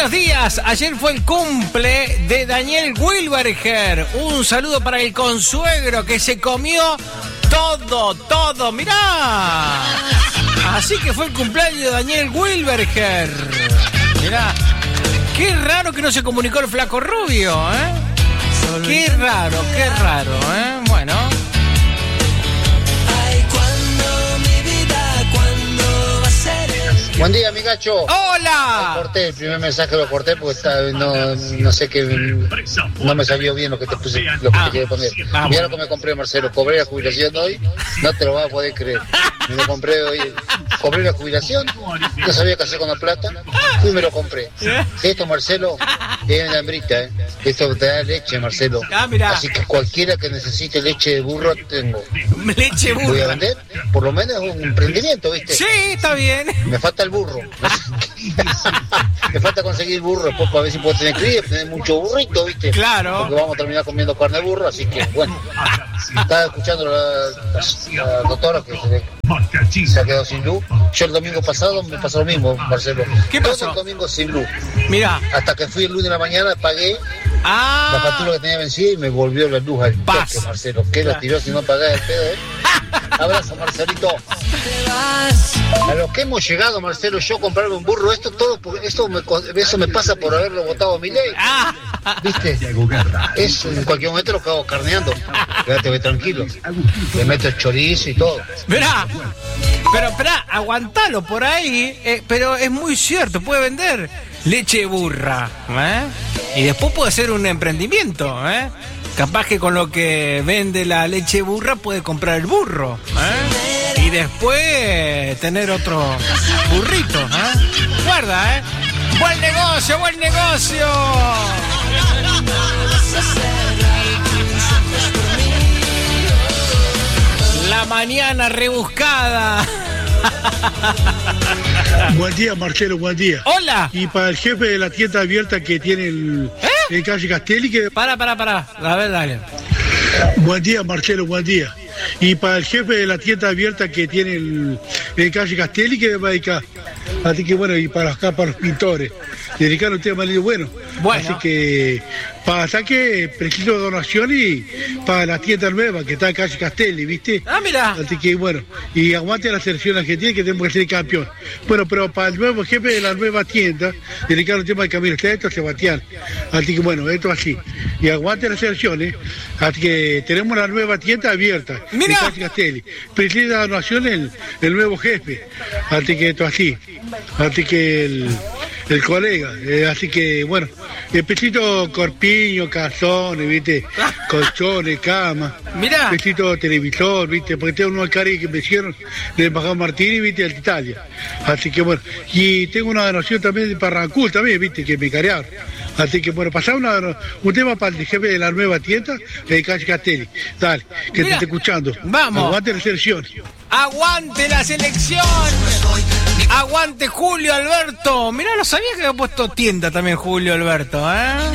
Buenos días, ayer fue el cumple de Daniel Wilberger. Un saludo para el consuegro que se comió todo, mirá. Así que fue el cumpleaños de Daniel Wilberger. Mirá, qué raro que no se comunicó el flaco Rubio, ¿eh? Qué raro, Bueno. Buen día, mi gacho. ¡Hola! Corté, el primer mensaje lo corté porque no sé qué, no me salió bien lo que te puse, lo que te quería poner. Mira lo que me compré, Marcelo, cobré la jubilación hoy, no te lo vas a poder creer. Me lo compré hoy, cobré la jubilación, no sabía qué hacer con la plata, fui y me lo compré. Esto, Marcelo, es una hambrita, esto te da leche, Marcelo. Mirá. Así que cualquiera que necesite leche de burro, tengo. Leche de burro. Voy a vender, por lo menos un emprendimiento, ¿viste? Sí, está bien. Me falta el burro. Me falta conseguir el burro después para ver si puedo tener cría, tener mucho burrito, ¿viste? Claro. Porque vamos a terminar comiendo carne de burro, así que bueno. Estaba escuchando la doctora que se ha quedado sin luz. Yo el domingo pasado me pasó lo mismo, Marcelo. ¿Qué pasó? Todo el domingo sin luz. Mirá. Hasta que fui el lunes de la mañana, pagué la factura que tenía vencida y me volvió la luz al toque, Marcelo. ¿Qué la tiró si no pagás el pedo, Abrazo, Marcelito. A lo que hemos llegado, Marcelo, yo comprarme un burro, eso me pasa por haberlo votado a Milei. ¿Viste? Eso en cualquier momento lo cago carneando. Quédate, ve tranquilo. Le meto el chorizo y todo. Mirá, pero esperá, aguantalo por ahí, pero es muy cierto, puede vender leche de burra, y después puede hacer un emprendimiento, Capaz que con lo que vende la leche de burra puede comprar el burro, y después tener otro burrito, Guarda, Buen negocio, buen negocio. La mañana rebuscada. Buen día, Marcelo, buen día. Hola. Y para el jefe de la tienda abierta que tiene en calle Castelli que... Para. A ver, dale. Buen día, Marcelo, buen día. Y para el jefe de la tienda abierta que tiene en calle Castelli que va a dedicar. Así que bueno, y para los pintores. Dedicar un tema bueno. Así que para que preciso donación y para la tienda nueva que está en calle Castelli, ¿viste? Mira. Así que bueno, y aguante la selección argentina que tenemos que ser campeón. Bueno, pero para el nuevo jefe de la nueva tienda, dedicar un tema de Camilo Esteto, Sebastián. Así que bueno, esto así. Y aguante las selecciones. Así que tenemos la nueva tienda abierta. Mira. En calle Castelli. Precisa donación el nuevo jefe. Así que esto así. Así que el colega, así que bueno, pesito corpiño, calzones, viste, colchones, cama, mirá, pesito televisor, viste, porque tengo unos cari que me hicieron del embajador Martínez, viste, de Italia, así que bueno, y tengo una donación también de Parrancul también, viste, que me carearon. Así que bueno, pasá un tema para el jefe de la nueva tienda de calle Castelli. Dale, que te esté escuchando. Vamos. Aguante la selección. Aguante la selección. Aguante Julio Alberto. Mirá, no sabía que había puesto tienda también Julio Alberto,